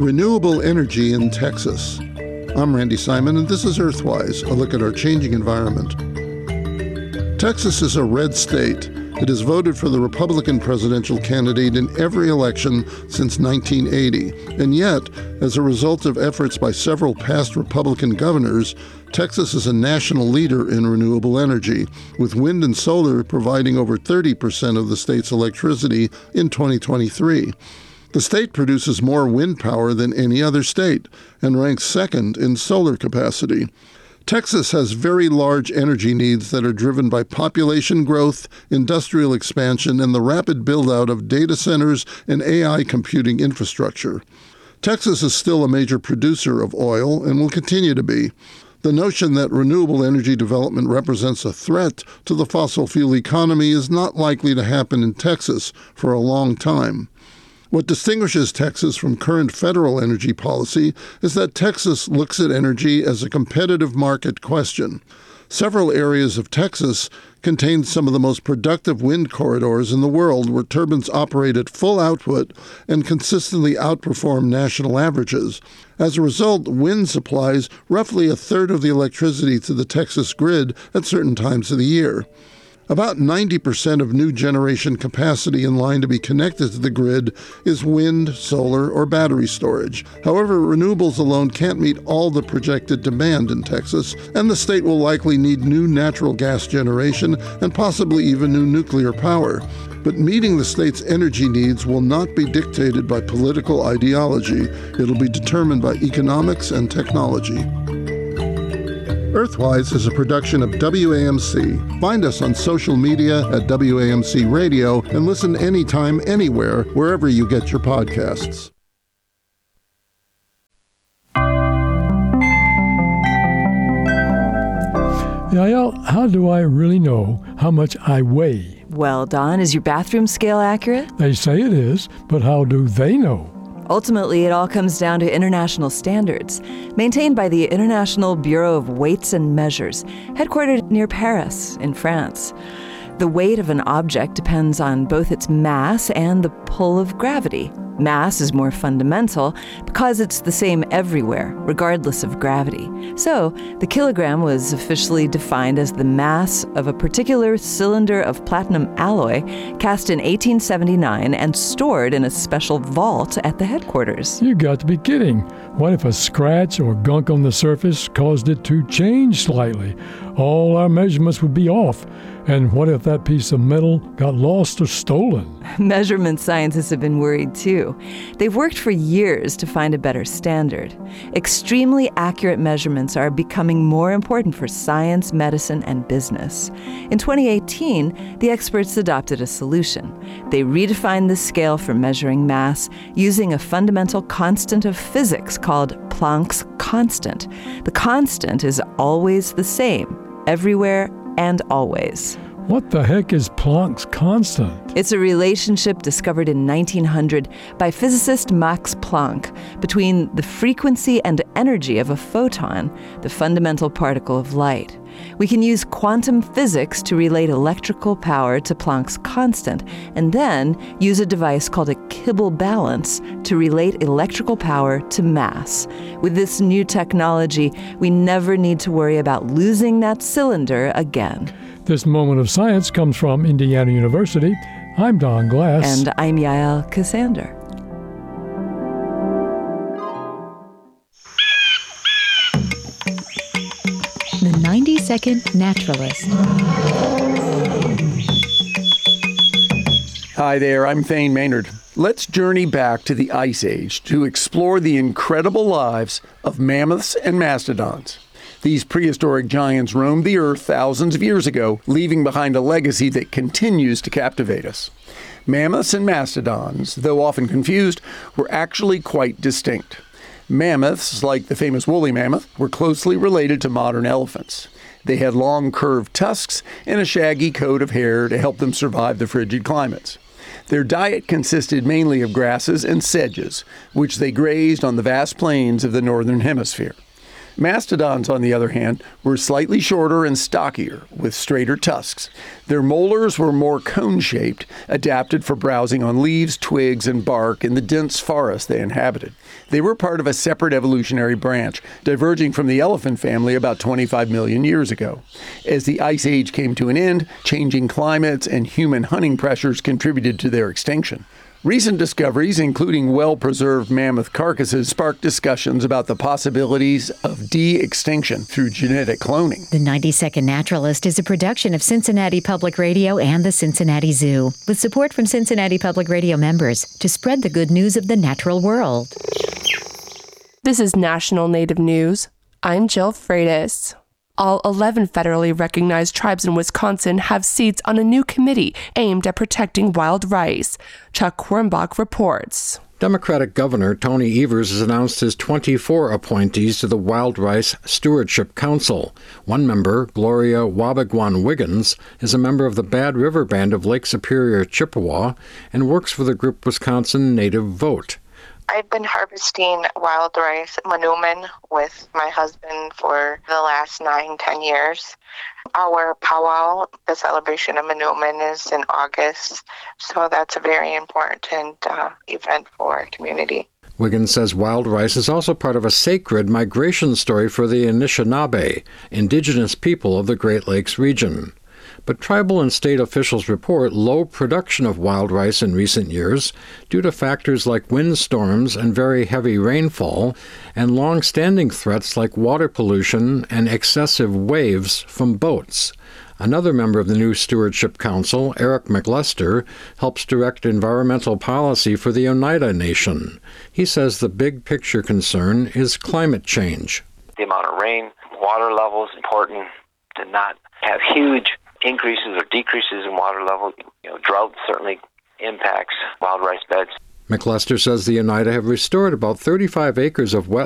Renewable energy in Texas. I'm Randy Simon, and this is Earthwise, a look at our changing environment. Texas is a red state. It has voted for the Republican presidential candidate in every election since 1980. And yet, as a result of efforts by several past Republican governors, Texas is a national leader in renewable energy, with wind and solar providing over 30% of the state's electricity in 2023. The state produces more wind power than any other state and ranks second in solar capacity. Texas has very large energy needs that are driven by population growth, industrial expansion, and the rapid build-out of data centers and AI computing infrastructure. Texas is still a major producer of oil and will continue to be. The notion that renewable energy development represents a threat to the fossil fuel economy is not likely to happen in Texas for a long time. What distinguishes Texas from current federal energy policy is that Texas looks at energy as a competitive market question. Several areas of Texas contain some of the most productive wind corridors in the world, where turbines operate at full output and consistently outperform national averages. As a result, wind supplies roughly a third of the electricity to the Texas grid at certain times of the year. About 90% of new generation capacity in line to be connected to the grid is wind, solar, or battery storage. However, renewables alone can't meet all the projected demand in Texas, and the state will likely need new natural gas generation and possibly even new nuclear power. But meeting the state's energy needs will not be dictated by political ideology. It'll be determined by economics and technology. Earthwise is a production of WAMC. Find us on social media at WAMC Radio and listen anytime, anywhere, wherever you get your podcasts. Yael, how do I really know how much I weigh? Well, Don, is your bathroom scale accurate? They say it is, but how do they know? Ultimately, it all comes down to international standards, maintained by the International Bureau of Weights and Measures, headquartered near Paris, in France. The weight of an object depends on both its mass and the pull of gravity. Mass is more fundamental because it's the same everywhere, regardless of gravity. So, the kilogram was officially defined as the mass of a particular cylinder of platinum alloy cast in 1879 and stored in a special vault at the headquarters. You got to be kidding. What if a scratch or gunk on the surface caused it to change slightly? All our measurements would be off. And what if that piece of metal got lost or stolen? Measurement scientists have been worried too. They've worked for years to find a better standard. Extremely accurate measurements are becoming more important for science, medicine, and business. In 2018, the experts adopted a solution. They redefined the scale for measuring mass using a fundamental constant of physics called Planck's constant. The constant is always the same, everywhere and always. What the heck is Planck's constant? It's a relationship discovered in 1900 by physicist Max Planck between the frequency and energy of a photon, the fundamental particle of light. We can use quantum physics to relate electrical power to Planck's constant, and then use a device called a Kibble balance to relate electrical power to mass. With this new technology, we never need to worry about losing that cylinder again. This moment of science comes from Indiana University. I'm Don Glass. And I'm Yael Cassander. The 90-Second Naturalist. Hi there, I'm Thane Maynard. Let's journey back to the Ice Age to explore the incredible lives of mammoths and mastodons. These prehistoric giants roamed the earth thousands of years ago, leaving behind a legacy that continues to captivate us. Mammoths and mastodons, though often confused, were actually quite distinct. Mammoths, like the famous woolly mammoth, were closely related to modern elephants. They had long curved tusks and a shaggy coat of hair to help them survive the frigid climates. Their diet consisted mainly of grasses and sedges, which they grazed on the vast plains of the northern hemisphere. Mastodons, on the other hand, were slightly shorter and stockier, with straighter tusks. Their molars were more cone-shaped, adapted for browsing on leaves, twigs, and bark in the dense forest they inhabited. They were part of a separate evolutionary branch, diverging from the elephant family about 25 million years ago. As the Ice Age came to an end, changing climates and human hunting pressures contributed to their extinction. Recent discoveries, including well-preserved mammoth carcasses, sparked discussions about the possibilities of de-extinction through genetic cloning. The 90-Second Naturalist is a production of Cincinnati Public Radio and the Cincinnati Zoo, with support from Cincinnati Public Radio members to spread the good news of the natural world. This is National Native News. I'm Jill Freitas. All 11 federally recognized tribes in Wisconsin have seats on a new committee aimed at protecting wild rice. Chuck Quirmbach reports. Democratic Governor Tony Evers has announced his 24 appointees to the Wild Rice Stewardship Council. One member, Gloria Wabagwan Wiggins, is a member of the Bad River Band of Lake Superior, Chippewa, and works for the group Wisconsin Native Vote. I've been harvesting wild rice manoomin with my husband for the last 9-10 years. Our powwow, the celebration of manoomin, is in August, so that's a very important event for our community. Wiggins says wild rice is also part of a sacred migration story for the Anishinaabe, indigenous people of the Great Lakes region. But tribal and state officials report low production of wild rice in recent years due to factors like windstorms and very heavy rainfall, and long-standing threats like water pollution and excessive waves from boats. Another member of the new Stewardship Council, Eric McLester, helps direct environmental policy for the Oneida Nation. He says the big picture concern is climate change. The amount of rain, water level is important to not have huge increases or decreases in water level. Drought certainly impacts wild rice beds. McLester says the Oneida have restored about 35 acres of wet